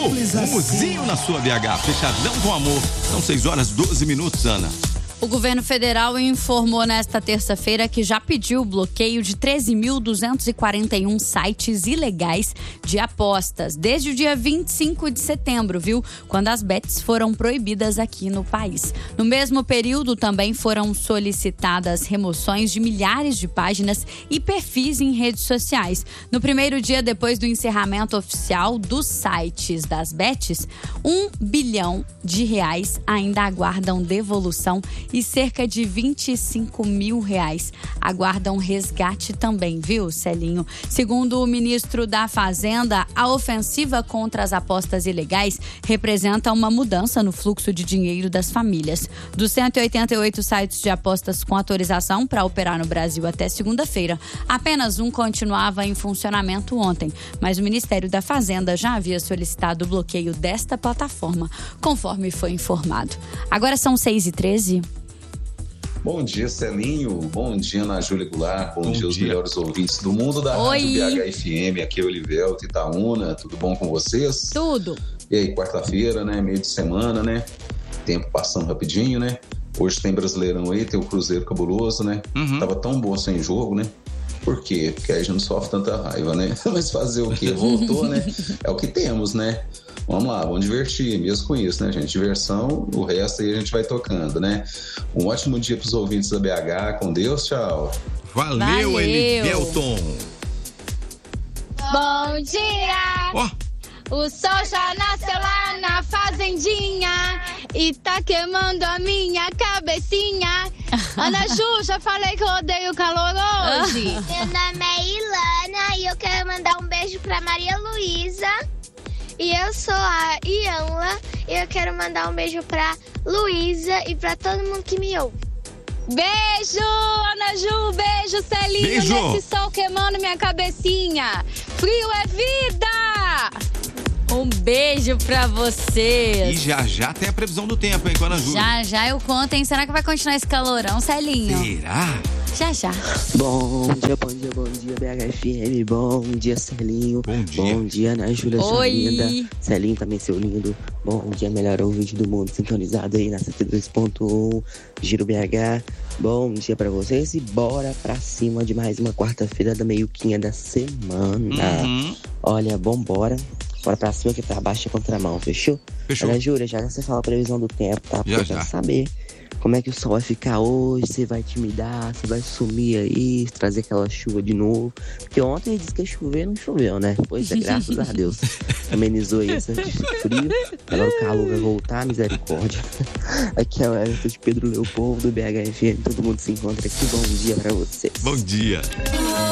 Rumuzinho na sua BH, fechadão com amor. São 6h12, Ana. O governo federal informou nesta terça-feira que já pediu o bloqueio de 13.241 sites ilegais de apostas, desde o dia 25 de setembro, viu? Quando as bets foram proibidas aqui no país. No mesmo período, também foram solicitadas remoções de milhares de páginas e perfis em redes sociais. No primeiro dia depois do encerramento oficial dos sites das bets, R$1 bilhão ainda aguardam devolução e cerca de R$25 mil aguardam resgate também, viu, Celinho? Segundo o ministro da Fazenda, a ofensiva contra as apostas ilegais representa uma mudança no fluxo de dinheiro das famílias. Dos 188 sites de apostas com autorização para operar no Brasil até segunda-feira, apenas um continuava em funcionamento ontem, mas o Ministério da Fazenda já havia solicitado o bloqueio desta plataforma, conforme foi informado. Agora são 6h13. Bom dia, Celinho. Bom dia, Ana Júlia Goulart. Bom dia, os melhores ouvintes do mundo da Rádio BH-FM. Aqui é o Olivelto, Itaúna. Tudo bom com vocês? Tudo. E aí, quarta-feira, né? Meio de semana, né? Tempo passando rapidinho, né? Hoje tem Brasileirão aí, tem o Cruzeiro cabuloso, né? Tava tão bom sem jogo, né? Por quê? Porque a gente não sofre tanta raiva, né? Mas fazer o quê? Voltou, né? É o que temos, né? Vamos lá, vamos divertir, mesmo com isso, né, gente? Diversão, o resto aí a gente vai tocando, né? Um ótimo dia pros ouvintes da BH. Com Deus, tchau. Valeu. Elivelton. Bom dia! O sol já nasceu lá na fazendinha e tá queimando a minha cabecinha. Ana Ju, já falei que eu odeio calor hoje. Meu nome é Ilana e eu quero mandar um beijo pra Maria Luísa. E eu sou a Ianla e eu quero mandar um beijo pra Luísa e pra todo mundo que me ouve. Beijo, Ana Ju, beijo, Celinho, beijo. Nesse sol queimando minha cabecinha. Frio é vida! Um beijo pra vocês. E já tem a previsão do tempo, hein, com a Ana Júlia? Já eu conto, hein? Será que vai continuar esse calorão, Celinho? Será? Já. Bom dia, BH-FM. Bom dia, Celinho. Bom dia, Ana Júlia, sua linda. Celinho também, seu lindo. Bom dia, melhor ouvinte do mundo, sintonizado aí na 72.1, Giro BH. Bom dia pra vocês e bora pra cima de mais uma quarta-feira da meio-quinha da semana. Olha, bora pra cima que pra baixo é contramão, fechou? Ana Júlia, já você fala a previsão do tempo, tá? Porque eu quero saber como é que o sol vai ficar hoje, você vai intimidar, você vai sumir aí, trazer aquela chuva de novo. Porque ontem ele disse que ia chover, não choveu, né? Pois é, graças a Deus. Amenizou aí esse frio, agora o calor vai voltar, misericórdia. Aqui é o Everton de Pedro Leopoldo, do BH-FM, todo mundo se encontra aqui. Bom dia pra vocês. Bom dia.